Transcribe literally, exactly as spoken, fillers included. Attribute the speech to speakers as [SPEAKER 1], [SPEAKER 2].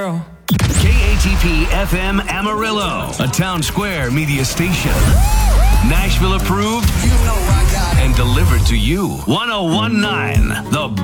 [SPEAKER 1] girl.
[SPEAKER 2] K A T P F M Amarillo, a Town Square media station. Nashville approved
[SPEAKER 3] You know I got it.
[SPEAKER 2] and delivered to you. one oh one point nine, The